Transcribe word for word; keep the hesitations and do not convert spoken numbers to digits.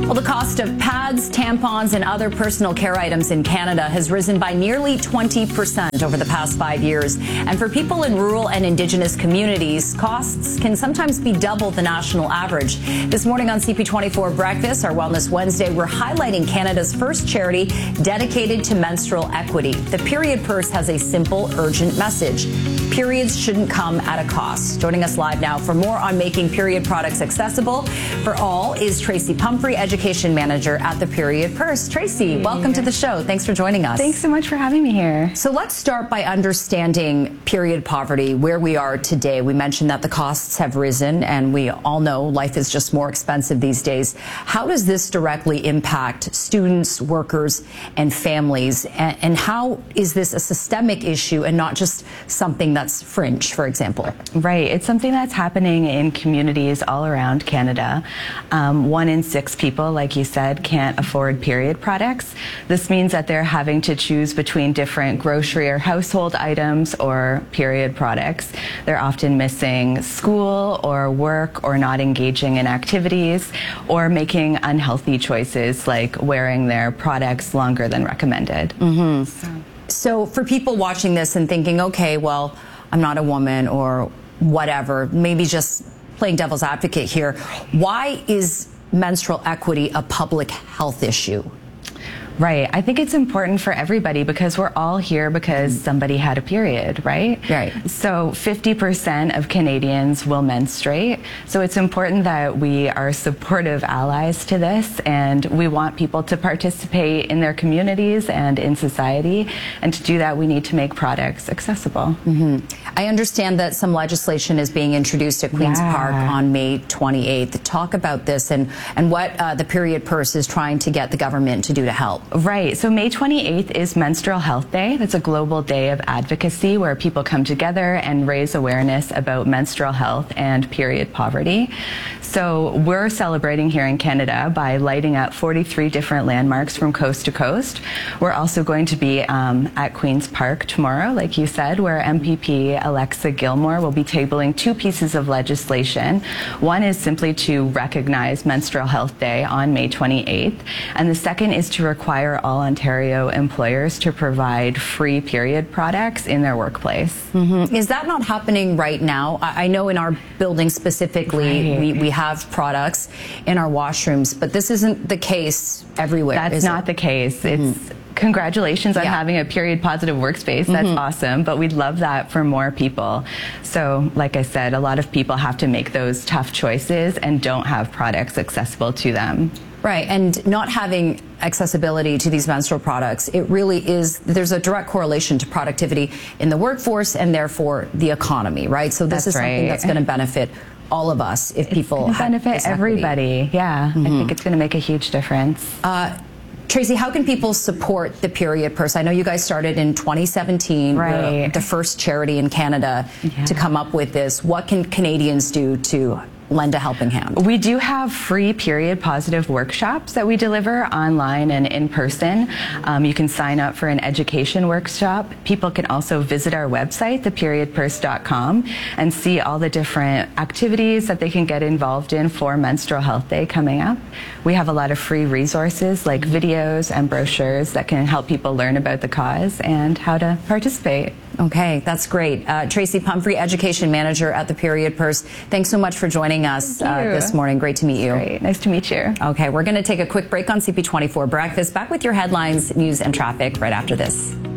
Well, the cost of pads, tampons, and other personal care items in Canada has risen by nearly twenty percent over the past five years. And for people in rural and Indigenous communities, costs can sometimes be double the national average. This morning on C P twenty-four Breakfast, our Wellness Wednesday, we're highlighting Canada's first charity dedicated to menstrual equity. The Period Purse has a simple, urgent message. Periods shouldn't come at a cost. Joining us live now for more on making period products accessible for all is Tracy Pumphrey, Education Manager at the Period Purse. Tracy, hey. Welcome to the show. Thanks for joining us. Thanks so much for having me here. So let's start by understanding period poverty, where we are today. We mentioned that the costs have risen, and we all know life is just more expensive these days. How does this directly impact students, workers, and families? And, and how is this a systemic issue and not just something that's fringe, for example? Right. It's something that's happening in communities all around Canada. Um, one in six people, like you said, can't afford period products. This means that they're having to choose between different grocery or household items or period products. They're often missing school or work or not engaging in activities or making unhealthy choices like wearing their products longer than recommended. Mm-hmm. So. so for people watching this and thinking, okay, well, I'm not a woman or whatever, maybe just playing devil's advocate here, why is menstrual equity a public health issue? Right. I think it's important for everybody because we're all here because somebody had a period, right? Right. So fifty percent of Canadians will menstruate. So it's important that we are supportive allies to this, and we want people to participate in their communities and in society. And to do that, we need to make products accessible. Mm-hmm. I understand that some legislation is being introduced at Queen's yeah. Park on May twenty-eighth. Talk about this and, and what uh, the Period Purse is trying to get the government to do to help. Right. So May twenty-eighth is Menstrual Health Day. That's a global day of advocacy where people come together and raise awareness about menstrual health and period poverty. So we're celebrating here in Canada by lighting up forty-three different landmarks from coast to coast. We're also going to be um, at Queen's Park tomorrow, like you said, where M P P Alexa Gilmore will be tabling two pieces of legislation. One is simply to recognize Menstrual Health Day on May twenty-eighth, and the second is to require all Ontario employers to provide free period products in their workplace. Mm-hmm. Is that not happening right now? I, I know in our building specifically, right. we, we have products in our washrooms, but this isn't the case everywhere. That's not it? the case. Mm-hmm. It's Congratulations on yeah. having a period positive workspace. That's mm-hmm. awesome, but we'd love that for more people. So like I said, a lot of people have to make those tough choices and don't have products accessible to them. Right, and not having accessibility to these menstrual products, it really is, there's a direct correlation to productivity in the workforce and therefore the economy, right? So this That's is something right. that's going to benefit all of us if it's people have benefit everybody. Yeah, mm-hmm. I think it's going to make a huge difference. Uh, Tracy, how can people support the Period Purse? I know you guys started in twenty seventeen, right. the first charity in Canada yeah. to come up with this. What can Canadians do to lend a helping hand? We do have free period positive workshops that we deliver online and in person. Um, you can sign up for an education workshop. People can also visit our website, the period purse dot com, and see all the different activities that they can get involved in for Menstrual Health Day coming up. We have a lot of free resources like videos and brochures that can help people learn about the cause and how to participate. Okay, that's great. Uh, Tracy Pumphrey, Education Manager at the Period Purse. Thanks so much for joining us uh, this morning. Great to meet you. Great. Nice to meet you. Okay, we're going to take a quick break on C P twenty-four Breakfast. Back with your headlines, news, and traffic right after this.